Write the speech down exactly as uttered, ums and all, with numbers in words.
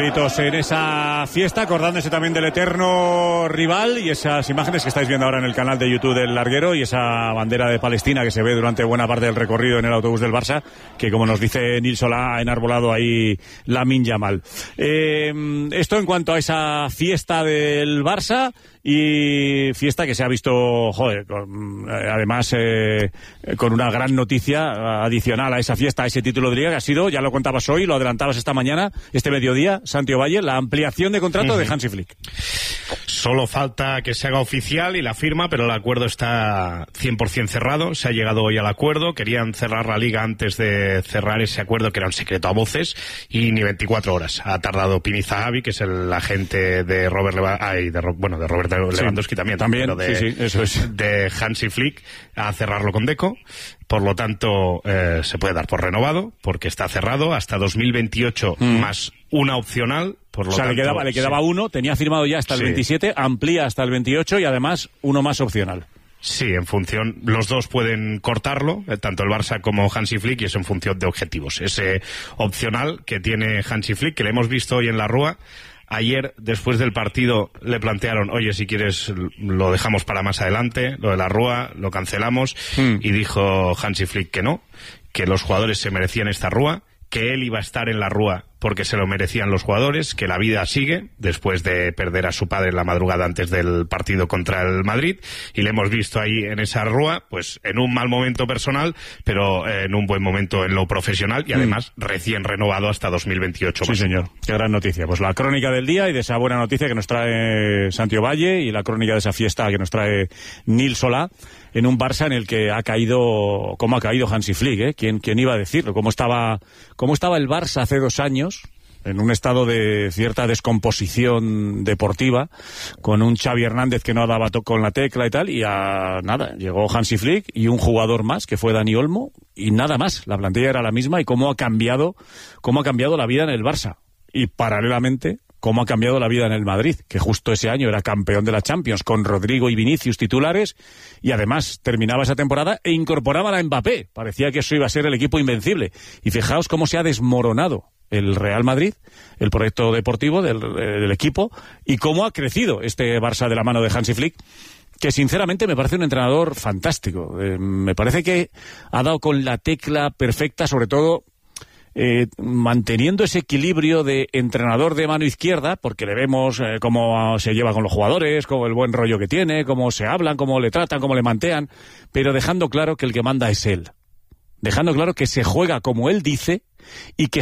árbitros en esa fiesta, acordándose también del eterno rival y esas imágenes que estáis viendo ahora en el canal de YouTube del Larguero y esa bandera de Palestina que se ve durante buena parte del recorrido en el autobús del Barça, que como nos dice Nil Solá ha enarbolado ahí Lamine Yamal. Eh, esto en cuanto a esa fiesta del Barça, y fiesta que se ha visto, joder, con, además eh, con una gran noticia adicional a esa fiesta, a ese título de liga, que ha sido, ya lo contabas hoy, lo adelantabas esta mañana, este mediodía, Santi Ovalle, la ampliación de contrato uh-huh. de Hansi Flick. Solo falta que se haga oficial y la firma, pero el acuerdo está cien por ciento cerrado. Se ha llegado hoy al acuerdo. Querían cerrar la liga antes de cerrar ese acuerdo, que era un secreto a voces, y ni veinticuatro horas ha tardado Pini Zahavi, que es el agente de Robert Leva- ay, de, bueno, de Robert Lewandowski sí, también, también pero de, sí, sí, eso es. de Hansi Flick, a cerrarlo con Deco. Por lo tanto, eh, se puede dar por renovado, porque está cerrado hasta dos mil veintiocho mm. más una opcional. Por lo o sea, tanto, le quedaba, le quedaba sí. uno, tenía firmado ya hasta el sí. veintisiete, amplía hasta el veintiocho y además uno más opcional. Sí, en función, los dos pueden cortarlo, tanto el Barça como Hansi Flick, y es en función de objetivos. Ese opcional que tiene Hansi Flick, que le hemos visto hoy en la Rúa. Ayer, después del partido, le plantearon, oye, si quieres lo dejamos para más adelante, lo de la Rúa, lo cancelamos, mm. y dijo Hansi Flick que no, que los jugadores se merecían esta Rúa, que él iba a estar en la Rúa porque se lo merecían los jugadores, que la vida sigue después de perder a su padre en la madrugada antes del partido contra el Madrid, y le hemos visto ahí en esa Rúa, pues en un mal momento personal, pero en un buen momento en lo profesional, y además mm. recién renovado hasta dos mil veintiocho. Sí, señor, qué gran noticia. Pues la crónica del día y de esa buena noticia que nos trae Santi Ovalle, y la crónica de esa fiesta que nos trae Nil Solá, en un Barça en el que ha caído, como ha caído Hansi Flick, ¿eh? ¿Quién, quién iba a decirlo? ¿Cómo estaba, cómo estaba el Barça hace dos años? En un estado de cierta descomposición deportiva, con un Xavi Hernández que no daba toque con la tecla y tal, y a nada, llegó Hansi Flick y un jugador más, que fue Dani Olmo, y nada más, la plantilla era la misma, y cómo ha cambiado, cómo ha cambiado la vida en el Barça, y paralelamente, cómo ha cambiado la vida en el Madrid, que justo ese año era campeón de la Champions, con Rodrigo y Vinicius titulares, y además terminaba esa temporada e incorporaba a Mbappé, parecía que eso iba a ser el equipo invencible, y fijaos cómo se ha desmoronado el Real Madrid, el proyecto deportivo del, del equipo, y cómo ha crecido este Barça de la mano de Hansi Flick, que sinceramente me parece un entrenador fantástico. Eh, me parece que ha dado con la tecla perfecta, sobre todo eh, manteniendo ese equilibrio de entrenador de mano izquierda, porque le vemos eh, cómo se lleva con los jugadores, cómo el buen rollo que tiene, cómo se hablan, cómo le tratan, cómo le mantean, pero dejando claro que el que manda es él. Dejando claro que se juega como él dice y que